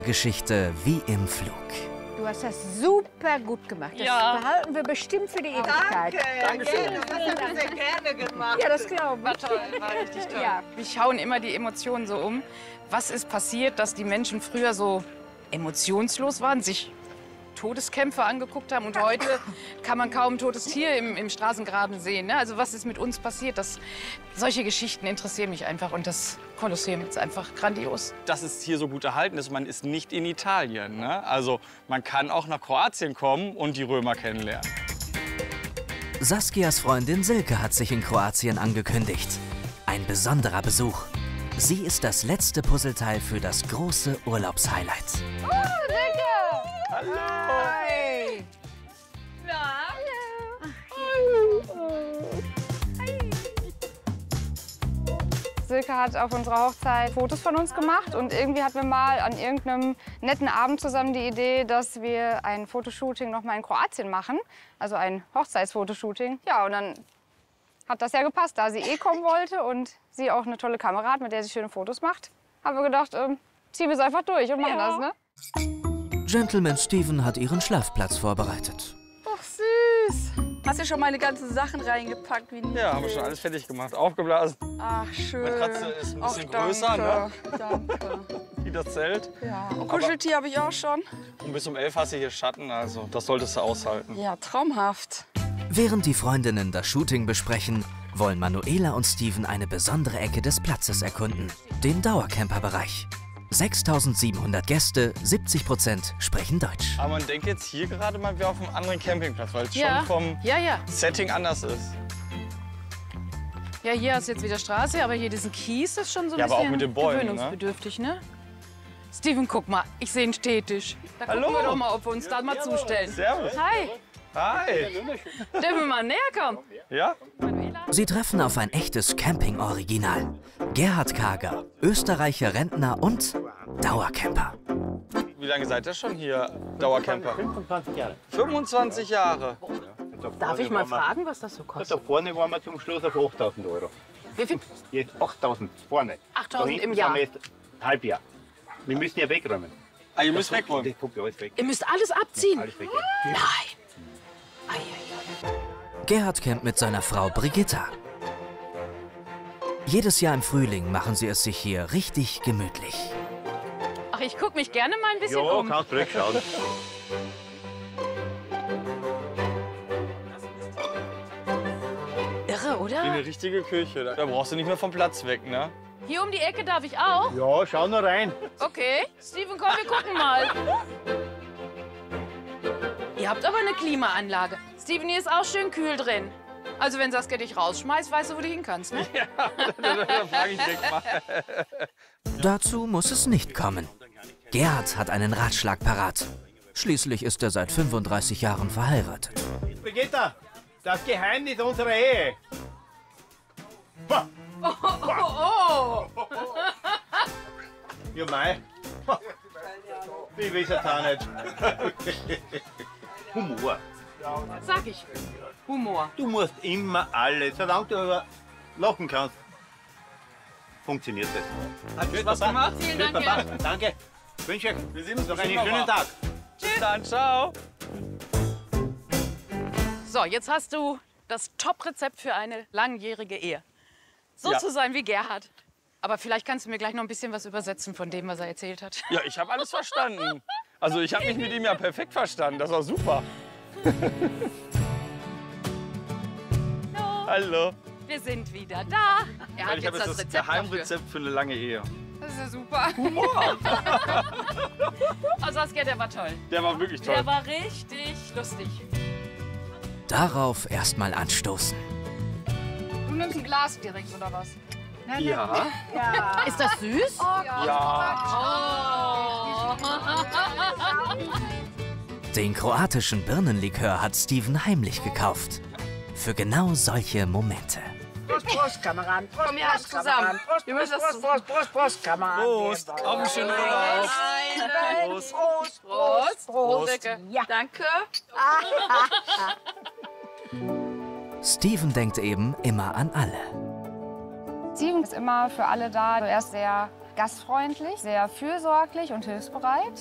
Geschichte wie im Flug. Du hast das super gut gemacht. Das behalten wir bestimmt für die Ewigkeit. Dankeschön. Das hast du sehr gerne gemacht. Ja, das glaube ich. War toll, war richtig toll. Ja. Mich schauen immer die Emotionen so um. Was ist passiert, dass die Menschen früher so emotionslos waren, sich Todeskämpfe angeguckt haben und heute kann man kaum ein totes Tier im Straßengraben sehen. Ne? Also was ist mit uns passiert? Solche Geschichten interessieren mich einfach und das Kolosseum ist einfach grandios. Dass es hier so gut erhalten ist, man ist nicht in Italien. Ne? Also man kann auch nach Kroatien kommen und die Römer kennenlernen. Saskias Freundin Silke hat sich in Kroatien angekündigt. Ein besonderer Besuch. Sie ist das letzte Puzzleteil für das große Urlaubshighlight. Oh, Silke! Hallo! Hi! Ja. Silke hat auf unserer Hochzeit Fotos von uns gemacht und irgendwie hatten wir mal an irgendeinem netten Abend zusammen die Idee, dass wir ein Fotoshooting noch mal in Kroatien machen, also ein Hochzeitsfotoshooting. Ja, und dann hat das ja gepasst, da sie eh kommen wollte und sie auch eine tolle Kamera hat, mit der sie schöne Fotos macht. Haben wir gedacht, ziehen wir es einfach durch und machen das, ne? Gentleman Steven hat ihren Schlafplatz vorbereitet. Ach, süß. Hast du schon meine ganzen Sachen reingepackt? Ja, haben wir schon alles fertig gemacht, aufgeblasen. Ach, schön. Meine Katze ist ein bisschen Ach, größer, ne? Danke. Wie das Zelt. Ja. Und Kuscheltier habe ich auch schon. Und bis um 11 hast du hier Schatten, also das solltest du aushalten. Ja, traumhaft. Während die Freundinnen das Shooting besprechen, wollen Manuela und Steven eine besondere Ecke des Platzes erkunden, den Dauercamper-Bereich. 6.700 Gäste, 70% sprechen Deutsch. Aber man denkt jetzt hier gerade mal wie auf einem anderen Campingplatz, weil es Ja. schon vom Ja, ja. Setting anders ist. Ja, hier ist jetzt wieder Straße, aber hier diesen Kies ist schon so ein Ja, aber bisschen auch mit den Bäumen, ne? gewöhnungsbedürftig, ne? Steven, guck mal, ich sehe einen Stehtisch. Da Hallo. gucken wir doch mal, ob wir uns da mal zustellen. Servus. Hi, Hi. dürfen wir mal näher kommen? Ja? Sie treffen auf ein echtes Camping-Original. Gerhard Kager, Österreicher Rentner und Dauercamper. Wie lange seid ihr schon hier Dauercamper? 25 Jahre. 25 Jahre. Darf ich mal fragen, was das so Da vorne waren wir zum Schluss auf 8.000 €. Wie viel? Jetzt 8.000 vorne. 8.000 Da hinten im Jahr. sind wir jetzt Halbjahr. Wir müssen ja wegräumen. Ah, ihr müsst wegräumen. Das kommt ja alles weg. Ihr müsst alles abziehen? Alles weg. Nein. Gerhard campt mit seiner Frau Brigitta. Jedes Jahr im Frühling machen sie es sich hier richtig gemütlich. Ach, ich gucke mich gerne mal ein bisschen Ja, um. kannst zurückschauen. Irre, oder? Eine richtige Küche. Da brauchst du nicht mehr vom Platz weg, ne? Hier um die Ecke darf ich auch? Ja, schau nur rein. Okay. Steven, komm, wir gucken mal. Ihr habt aber eine Klimaanlage. Steven, hier ist auch schön kühl drin. Also wenn Saskia dich rausschmeißt, weißt du, wo du hin kannst, ne? Da frage ich direkt mal. Dazu muss es nicht kommen. Gerhard hat einen Ratschlag parat. Schließlich ist er seit 35 Jahren verheiratet. Brigitta, das Geheimnis unserer Ehe. Oh! Ja, mei. Ich weiß es auch nicht. Humor. Sag ich. Humor. Du musst immer alles, solange du aber lachen kannst, funktioniert das. Hat Spaß gemacht. Vielen Dank, Gerhard. Danke. Ich wünsche euch Wir sehen uns noch einen bestimmt schönen noch mal. Tag. Bis dann, ciao. So, jetzt hast du das Top-Rezept für eine langjährige Ehe. So Ja. zu sein wie Gerhard. Aber vielleicht kannst du mir gleich noch ein bisschen was übersetzen von dem, was er erzählt hat. Ja, ich habe alles verstanden. Also ich habe mich mit ihm ja perfekt verstanden. Das war super. Hallo. Wir sind wieder da. Er hat Ich habe jetzt jetzt das das Rezept Geheimrezept für eine lange Ehe. dafür. Das ist ja super. Also Saskia, der war toll. Der war wirklich toll. Der war richtig lustig. Darauf erstmal anstoßen. Du nimmst ein Glas direkt, oder was? Ja. Ist das süß? Ja. Den kroatischen Birnenlikör hat Steven heimlich gekauft. Für genau solche Momente. Prost, Prost, Kameraden. Prost, Komm her, Prost, zusammen. Kameraden. Prost, Wir müssen Prost, das Prost, Prost, Prost, Prost, Kameraden. Prost. Auf einen schönen Urlaub. Prost, Prost, Prost, Prost. Silke. Ja. Danke. Steven denkt eben immer an alle. Steven ist immer für alle da. Er ist sehr gastfreundlich, sehr fürsorglich und hilfsbereit.